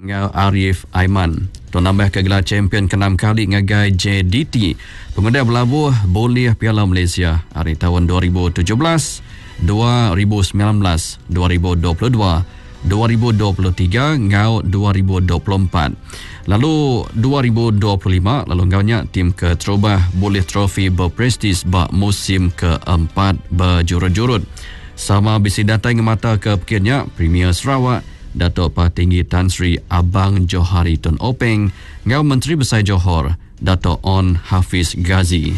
ngau Arif Aiman. Tuan nambah ke gelar champion ke-6 kali ngagai JDT. Pengundi berlabuh boleh Piala Malaysia hari tahun 2017, 2019, 2022, 2023 ngau 2024. Lalu 2025 lalu ngaunya tim ke terubah boleh trofi berprestis bak musim keempat berjurut-jurut. Sama bisi datang mata ke pekirnya Premier Sarawak Datuk Patinggi Tan Sri Abang Johari Tun Openg ngau Menteri Besar Johor Datuk On Hafiz Ghazi.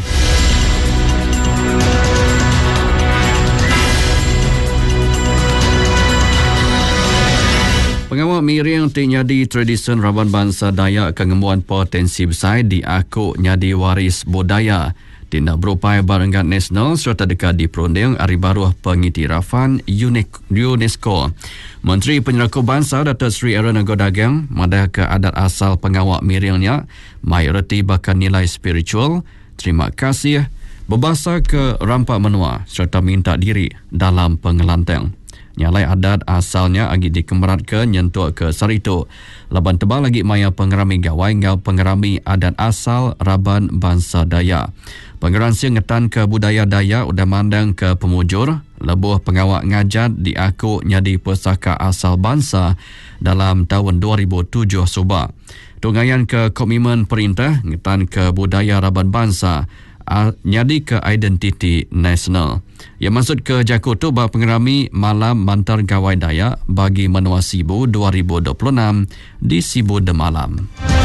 Pengawal miring nyadi tradisi Raban Bangsa Dayak kengemuan potensi besar di akuk nyadi waris budaya. Tindak berupaya barengan nasional serta dekat diperunding hari baru pengiktirafan UNESCO. Menteri Penyeraku Bangsa Datuk Seri Aaron Agodagang madah ke adat asal pengawal miringnya mayoriti bahkan nilai spiritual, terima kasih, berbahasa ke rampak menua serta minta diri dalam pengelantang. Nyalai adat asalnya agi dikemerat ke nyentuh ke sarito. Laban tebal lagi maya pengerami gawai ngau pengerami adat asal Raban Bangsa Dayak. Pengeransi ngetan ke budaya Dayak udah mandang ke pemujur, lebuh pengawak ngajat diakuk nyadi pusaka asal bangsa dalam tahun 2007 subak. Tunggayan ke komitmen perintah ngetan ke budaya Raban Bangsa nyadi ke identiti nasional. Yang maksud ke Jakarta bah pengerami malam mantar gawai Dayak bagi menua Sibu 2026 di Sibu Demalam.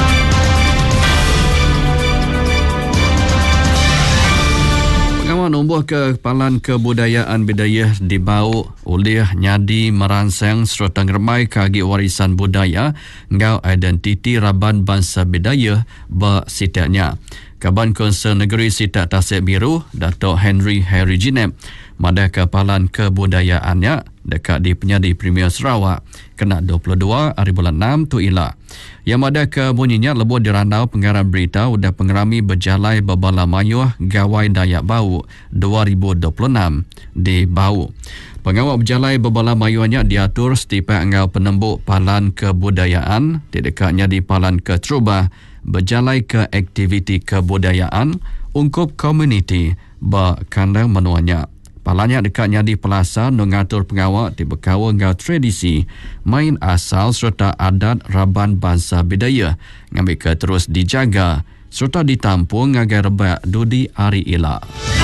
Pengawal nombor kepalan kebudayaan bidayah dibau oleh nyadi merangsang serta ngermai kagi warisan budaya ngau identiti Raban Bangsa Bidayah bersitiaknya. Kaban Konsern Negeri Sitat Tasik Biru, Datuk Henry Jinep, madah kepalan kebudayaannya dekat di Penyadi Premier Sarawak, kena 22 hari bulan 6 tu ilah. Yang madah ke bunyinya lebuh dirandau pengarah berita udah pengerami berjalai babala mayuh gawai Dayak Bau 2026 di Bau. Pengawal berjalai babala mayuhnya diatur setiap engau penembuk palan kebudayaan di dekatnya di palan ke Trubah berjalai ke aktiviti kebudayaan ungkup komuniti berkandang menuanya. Palanya dekatnya di pelasa mengatur pengawal di berkawa ngau tradisi main asal serta adat Raban Bangsa Bidayah ngambil ke terus dijaga serta ditampung ngagai rebak dudi hari ilak.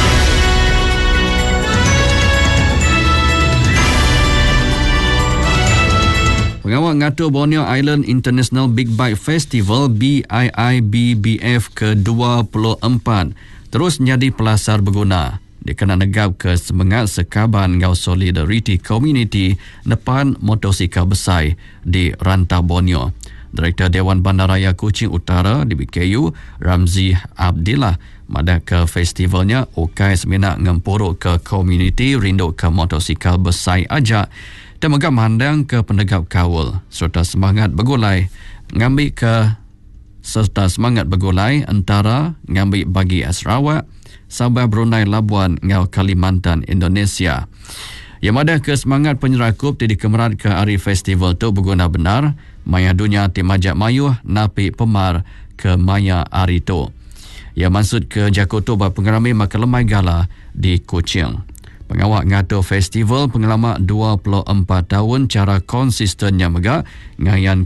Pengawal ngatur Borneo Island International Big Bike Festival BIIBBF ke-24 terus nyadi pelasar berguna. Dikena negap ke semangat sekaban ngau solidarity community depan motosikal besar di rantau Borneo. Direktur Dewan Bandaraya Kuching Utara di BKU Ramzi Abdillah madah ke festivalnya ukai seminat ngempuruk ke community rindu ke motosikal besar ajak dan megap mandang ke penegap kawal serta semangat bergulai antara ngambil bagi Sarawak, Sabah, Brunei, Labuan ngau Kalimantan, Indonesia. Yang madah ke semangat penyerakup di kemerat ke hari festival tu berguna benar maya dunia tim ajak mayuh napi pemar ke maya hari tu. Yang maksud ke Jakarta berpengerami maka lemai gala di Kuching. Pengawal ngatur festival pengalaman 24 tahun cara konsistennya megak ngayan